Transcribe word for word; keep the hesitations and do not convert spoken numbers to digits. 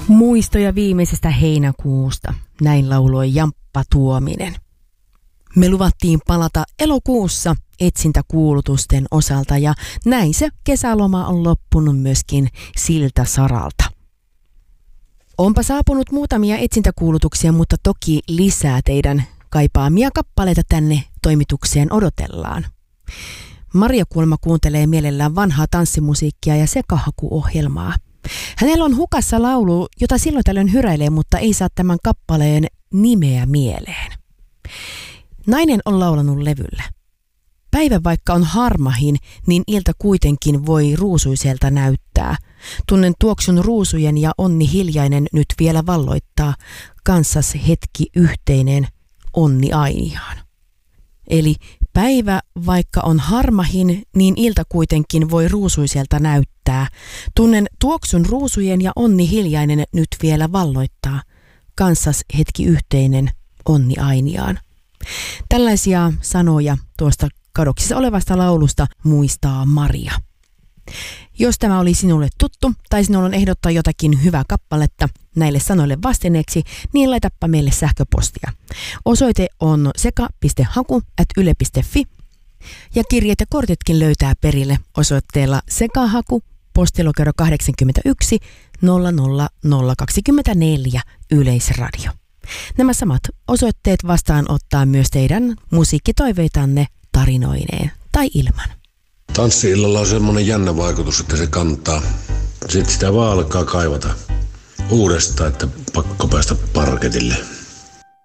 Muistoja viimeisestä heinäkuusta, näin lauloi Jamppa Tuominen. Me luvattiin palata elokuussa etsintäkuulutusten osalta ja näin se kesäloma on loppunut myöskin siltä saralta. Onpa saapunut muutamia etsintäkuulutuksia, mutta toki lisää teidän kaipaamia kappaleita tänne toimitukseen odotellaan. Maria Kulma kuuntelee mielellään vanhaa tanssimusiikkia ja sekahakuohjelmaa. Hänellä on hukassa laulu, jota silloin tällöin hyräilee, mutta ei saa tämän kappaleen nimeä mieleen. Nainen on laulanut levyllä. Päivä vaikka on harmahin, niin ilta kuitenkin voi ruusuiselta näyttää. Tunnen tuoksun ruusujen ja onni hiljainen nyt vielä valloittaa. Kanssas hetki yhteinen, onni ainiaan. Eli päivä vaikka on harmahin, niin ilta kuitenkin voi ruusuiselta näyttää. Tunnen tuoksun ruusujen ja onni hiljainen nyt vielä valloittaa. Kanssas hetki yhteinen, onni ainiaan. Tällaisia sanoja tuosta kadoksissa olevasta laulusta muistaa Maria. Jos tämä oli sinulle tuttu tai sinulla on ehdottaa jotakin hyvää kappaletta näille sanoille vastineeksi, niin laitappa meille sähköpostia. Osoite on seka piste haku ät yle piste fi ja kirjeet ja kortitkin löytää perille osoitteella sekahaku postilokero kahdeksankymmentäyksi nolla nolla nolla kaksikymmentäneljä Yleisradio. Nämä samat osoitteet vastaanottaa myös teidän musiikkitoiveitanne tarinoineen tai ilman. Tanssi-illalla on semmoinen jännä vaikutus, että se kantaa. Sitten sitä vaan alkaa kaivata uudestaan, että pakko päästä parketille.